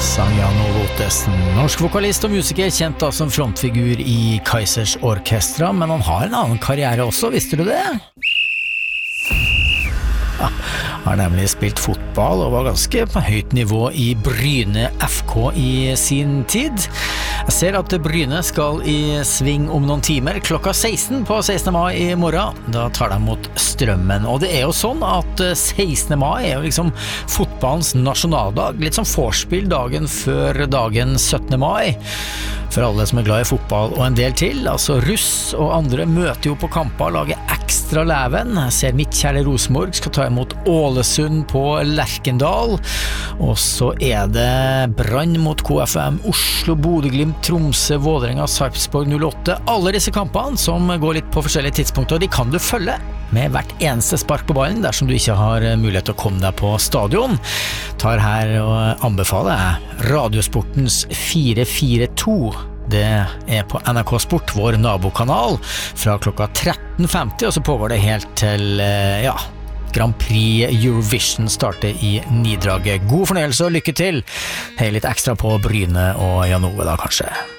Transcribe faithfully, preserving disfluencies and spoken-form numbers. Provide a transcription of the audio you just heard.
sang Jan Ove Ottesen. Norsk vokalist og musiker, kjent da som frontfigur i Kaizers Orkestra, men han har en annen karriere også, visste du det? Ja, har nemlig spilt fotball og var ganske på høyt nivå i Bryne F K i sin tid. Jeg ser at Bryne skal i sving om noen timer, klokka seksten på sekstende mai i morgen. Da tar de mot Strømmen, og det er jo sånn at sekstende mai er jo liksom fotballens nasjonaldag, litt som vorspiel dagen før dagen syttende mai. For alle som er glad i fotball og en del til, altså russ og andre møter jo på kamper og lager ekstra leven. Jeg ser mitt kjære Rosenborg skal ta imot Ålesund på Lerkendal, og så er det Brann mot K F M, Oslo, Bodø-Glimt, Tromsø, Vålerenga, Sarpsborg null åtte. Alle disse kampene som går litt på forskjellige tidspunkter, de kan du følge med hvert eneste spark på ballen dersom du ikke har mulighet til å komme deg på stadion. Tar her og anbefaler jeg Radiosportens fire fire to. Det er på N R K Sport, vår nabokanal, fra klokka tretten femti, og så pågår det helt til, ja, Grand Prix Eurovision starter i Nidraget. God fornøyelse og lykke til. Hei litt ekstra på Bryne og Jan Ove da, kanskje.